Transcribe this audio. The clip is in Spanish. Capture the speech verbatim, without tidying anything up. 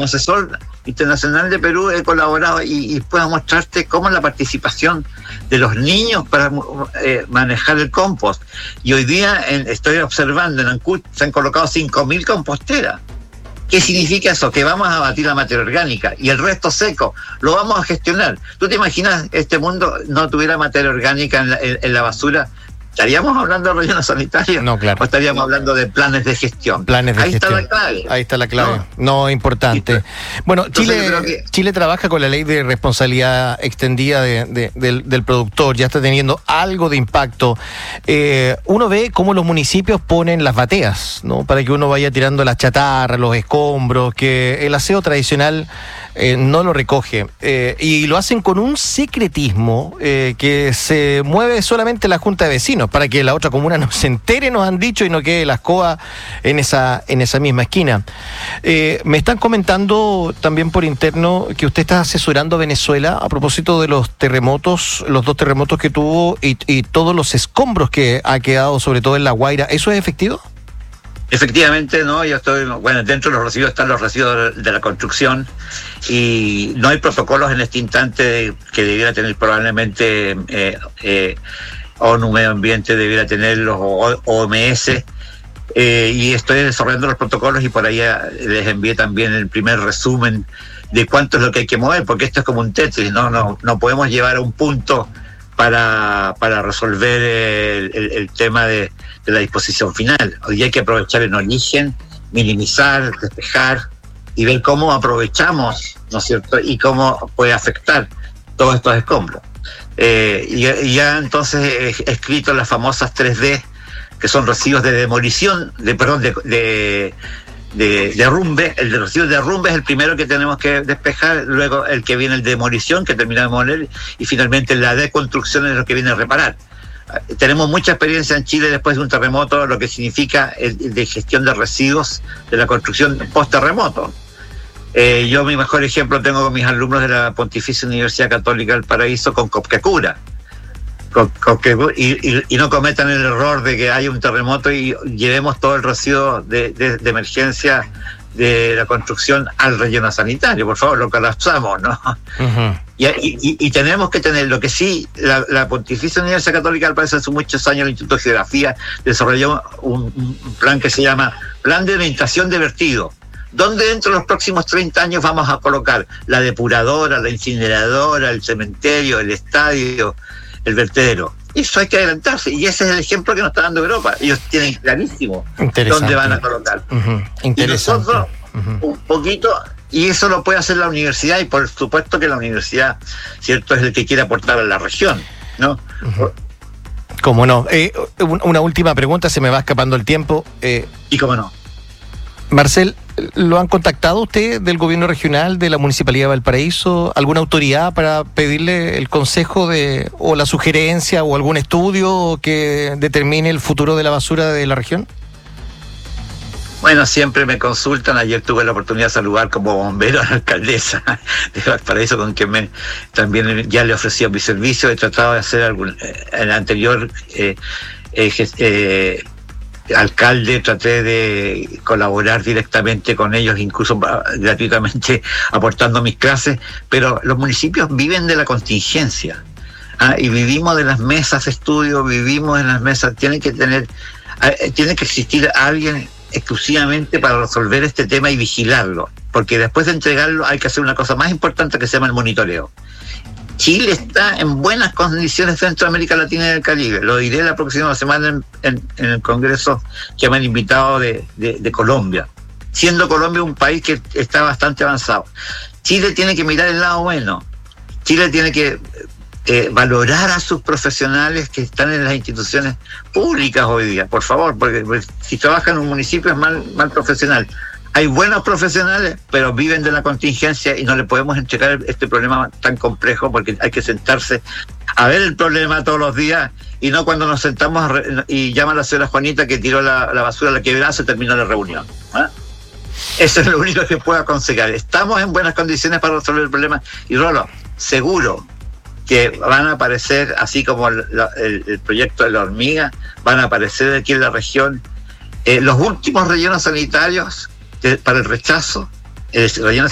como asesor internacional de Perú he colaborado y, y puedo mostrarte cómo la participación de los niños para eh, manejar el compost. Y hoy día en, estoy observando en Ancud se han colocado cinco mil composteras. ¿Qué significa eso? Que vamos a abatir la materia orgánica y el resto seco lo vamos a gestionar. ¿Tú te imaginas este mundo no tuviera materia orgánica en la, en, en la basura? ¿Estaríamos hablando de relleno sanitario? No, claro. ¿O estaríamos hablando de planes de gestión? Planes de Ahí gestión. está la clave. Ahí está la clave. No, No, importante. Bueno, Entonces, Chile, yo creo que- Chile trabaja con la ley de responsabilidad extendida de, de, del, del productor, ya está teniendo algo de impacto. Eh, uno ve cómo los municipios ponen las bateas, ¿no? Para que uno vaya tirando las chatarras, los escombros, que el aseo tradicional eh, no lo recoge. Eh, y lo hacen con un secretismo eh, que se mueve solamente la Junta de Vecinos, para que la otra comuna no se entere, nos han dicho, y no quede la escoba en esa, en esa misma esquina. Eh, me están comentando también por interno que usted está asesorando a Venezuela a propósito de los terremotos, los dos terremotos que tuvo y, y todos los escombros que ha quedado, sobre todo en La Guaira. ¿Eso es efectivo? Efectivamente, no, yo estoy, bueno, dentro de los residuos están los residuos de la construcción y no hay protocolos en este instante que debiera tener probablemente eh, eh, ONU Medio Ambiente, debiera tenerlos, o O M S, eh, y estoy desarrollando los protocolos y por ahí les envié también el primer resumen de cuánto es lo que hay que mover, porque esto es como un Tetris, no, no, no podemos llevar a un punto para, para resolver el, el, el tema de, de la disposición final. Hoy hay que aprovechar el origen, minimizar, despejar y ver cómo aprovechamos, ¿no es cierto?, y cómo puede afectar todos estos escombros. Eh, y, y ya entonces he escrito las famosas tres D, que son residuos de demolición, de perdón, de, de, de derrumbe. El de residuos de derrumbe es el primero que tenemos que despejar, luego el que viene el de demolición, que termina de demoler, y finalmente la deconstrucción es lo que viene a reparar. Tenemos mucha experiencia en Chile después de un terremoto, lo que significa el, el de gestión de residuos de la construcción post-terremoto. Eh, yo mi mejor ejemplo tengo con mis alumnos de la Pontificia Universidad Católica del Paraíso con Copquecura. Con, con que, y, y, y no cometan el error de que haya un terremoto y llevemos todo el residuo de, de, de emergencia de la construcción al relleno sanitario. Por favor, lo colapsamos, ¿no? Uh-huh. Y, y, y tenemos que tener, lo que sí, la, la Pontificia Universidad Católica al parecer hace muchos años el Instituto de Geografía desarrolló un, un plan que se llama Plan de Orientación de Vertido, donde dentro de los próximos treinta años vamos a colocar la depuradora, la incineradora, el cementerio, el estadio, el vertedero. Eso hay que adelantarse, y ese es el ejemplo que nos está dando Europa. Ellos tienen clarísimo dónde van a colocar. Uh-huh. Interesante. Y nosotros, uh-huh. un poquito, y eso lo puede hacer la universidad, y por supuesto que la universidad, cierto, es el que quiere aportar a la región, ¿no? Uh-huh. ¿Cómo no? Eh, una última pregunta, se me va escapando el tiempo. Eh, y cómo no. Marcel, ¿lo han contactado usted del gobierno regional, de la Municipalidad de Valparaíso, alguna autoridad para pedirle el consejo de o la sugerencia o algún estudio que determine el futuro de la basura de la región? Bueno, siempre me consultan. Ayer tuve la oportunidad de saludar como bombero a la alcaldesa de Valparaíso, con quien me, también ya le ofrecí mi servicio. He tratado de hacer algún, eh, en el anterior eh, eh, eh, alcalde, traté de colaborar directamente con ellos, incluso gratuitamente aportando mis clases, pero los municipios viven de la contingencia, ¿ah? Y vivimos de las mesas de estudio, vivimos en las mesas, tiene que tener, tiene que existir alguien exclusivamente para resolver este tema y vigilarlo, porque después de entregarlo hay que hacer una cosa más importante que se llama el monitoreo. Chile está en buenas condiciones dentro de América Latina y del Caribe. Lo diré la próxima semana en, en, en el congreso que me han invitado de, de, de Colombia. Siendo Colombia un país que está bastante avanzado. Chile tiene que mirar el lado bueno. Chile tiene que eh, valorar a sus profesionales que están en las instituciones públicas hoy día, por favor, porque, porque si trabajan en un municipio es mal, mal profesional. Hay buenos profesionales, pero viven de la contingencia y no le podemos entregar este problema tan complejo, porque hay que sentarse a ver el problema todos los días y no cuando nos sentamos re- y llama a la señora Juanita que tiró la, la basura a la quebrada, se terminó la reunión. ¿eh? Eso es lo único que puedo aconsejar. Estamos en buenas condiciones para resolver el problema y, Rolo, seguro que van a aparecer, así como el, el, el proyecto de la hormiga, van a aparecer aquí en la región eh, los últimos rellenos sanitarios para el rechazo, el relleno